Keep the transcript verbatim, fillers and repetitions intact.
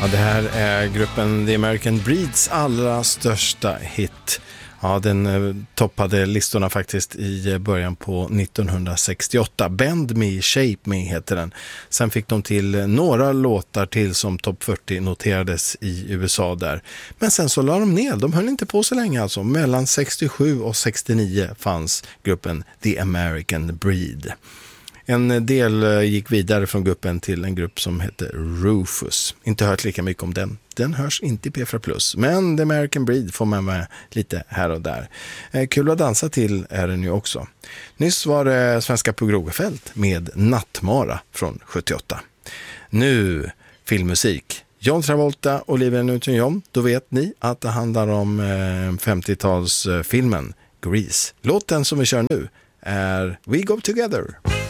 Ja, det här är gruppen The American Breeds allra största hit. Ja, den eh, toppade listorna faktiskt i början på nittonhundrasextioåtta. Bend Me, Shape Me heter den. Sen fick de till några låtar till som topp fyrtio noterades i U S A där. Men sen så la de ner, de höll inte på så länge alltså. Mellan sextiosju och sextionio fanns gruppen The American Breed. En del gick vidare från gruppen till en grupp som heter Rufus. Inte hört lika mycket om den. Den hörs inte i P fyra plus. Men The American Breed får man med lite här och där. Eh, kul att dansa till är den ju också. Nyss var det Svenska på Grogefält med Nattmara från sjuttioåtta. Nu filmmusik. John Travolta, Olivia Newton-John. Då vet ni att det handlar om eh, femtiotalsfilmen Grease. Låten som vi kör nu är We Go Together.